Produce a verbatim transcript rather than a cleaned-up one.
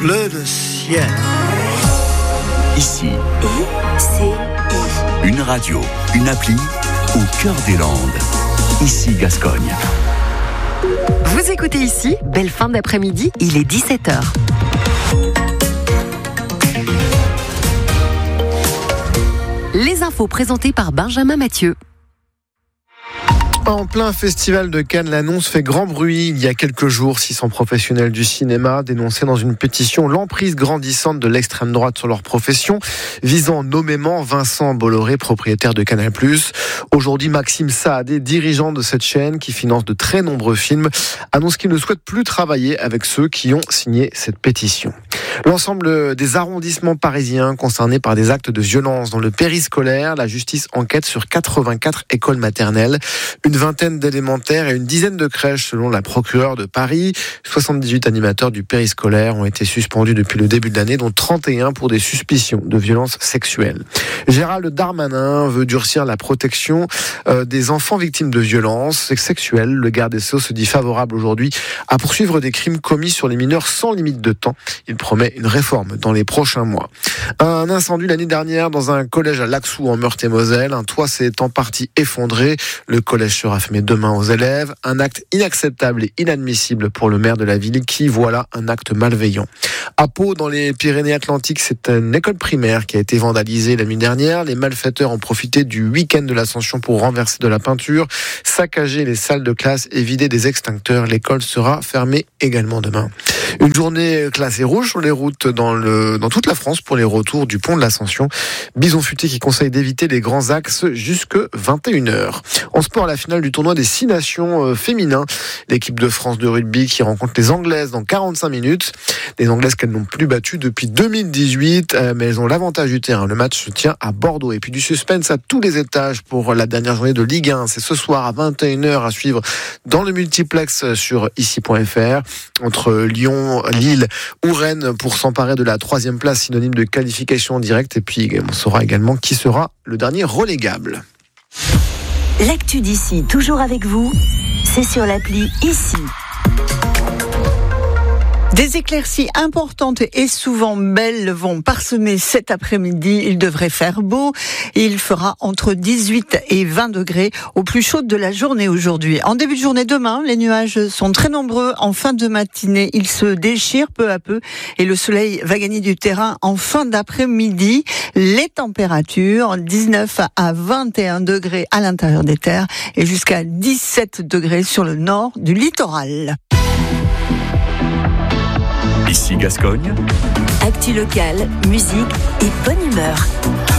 bleu de ciel. Ici, I C I. une radio, une appli au cœur des Landes. Ici Gascogne. Vous écoutez Ici, belle fin d'après-midi, il est dix-sept heures. Les infos présentées par Benjamin Mathieu. En plein festival de Cannes, l'annonce fait grand bruit. Il y a quelques jours, six cents professionnels du cinéma dénonçaient dans une pétition l'emprise grandissante de l'extrême droite sur leur profession, visant nommément Vincent Bolloré, propriétaire de Canal plus. Aujourd'hui, Maxime Saadé, dirigeant de cette chaîne qui finance de très nombreux films, annonce qu'il ne souhaite plus travailler avec ceux qui ont signé cette pétition. L'ensemble des arrondissements parisiens concernés par des actes de violence dans le périscolaire, la justice enquête sur quatre-vingt-quatre écoles maternelles, une vingtaine d'élémentaires et une dizaine de crèches selon la procureure de Paris. soixante-dix-huit animateurs du périscolaire ont été suspendus depuis le début de l'année, dont trente et un pour des suspicions de violences sexuelles. Gérald Darmanin veut durcir la protection euh, des enfants victimes de violences sexuelles. Le garde des Sceaux se dit favorable aujourd'hui à poursuivre des crimes commis sur les mineurs sans limite de temps. Il promet une réforme dans les prochains mois. Un incendie l'année dernière dans un collège à Laxou en Meurthe-et-Moselle. Un toit s'est en partie effondré. Le collège sera fermé demain aux élèves. Un acte inacceptable et inadmissible pour le maire de la ville qui voit là un acte malveillant. À Pau, dans les Pyrénées-Atlantiques, c'est une école primaire qui a été vandalisée la nuit dernière. Les malfaiteurs ont profité du week-end de l'Ascension pour renverser de la peinture, saccager les salles de classe et vider des extincteurs. L'école sera fermée également demain. Une journée classée rouge sur les routes dans, le, dans toute la France pour les retours du pont de l'Ascension. Bison Futé qui conseille d'éviter les grands axes jusque vingt et une heures. En sport, la finale du tournoi des six nations euh, féminins. L'équipe de France de rugby qui rencontre les Anglaises dans quarante-cinq minutes. Les Anglaises qu'elles n'ont plus battues depuis deux mille dix-huit, euh, mais elles ont l'avantage du terrain. Le match se tient à Bordeaux. Et puis du suspense à tous les étages pour la dernière journée de Ligue un. C'est ce soir à vingt et une heures à suivre dans le multiplex sur ici point f r entre Lyon, Lille ou Rennes pour s'emparer de la troisième place, synonyme de qualification directe. Et puis on saura également qui sera le dernier relégable. L'actu d'ici, toujours avec vous, c'est sur l'appli Ici. Des éclaircies importantes et souvent belles vont parsemer cet après-midi. Il devrait faire beau. Il fera entre dix-huit et vingt degrés au plus chaud de la journée aujourd'hui. En début de journée demain, les nuages sont très nombreux. En fin de matinée, ils se déchirent peu à peu et le soleil va gagner du terrain en fin d'après-midi. Les températures, dix-neuf à vingt et un degrés à l'intérieur des terres et jusqu'à dix-sept degrés sur le nord du littoral. Ici Gascogne. Actu locale, musique et bonne humeur.